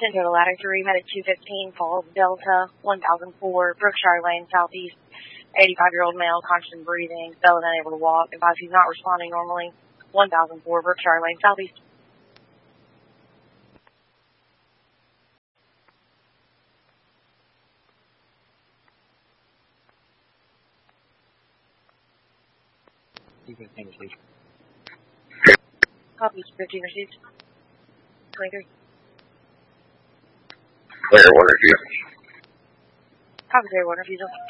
Into the ladder 3, medic 215, Falls Delta, 1004, Brookshire Lane, southeast, 85-year-old male, conscious and breathing, still unable to walk, advise he's not responding normally, 1004, Brookshire Lane, southeast. Copy, 15 received. 23. Player 1 refusal. Copy, player 1 refusal.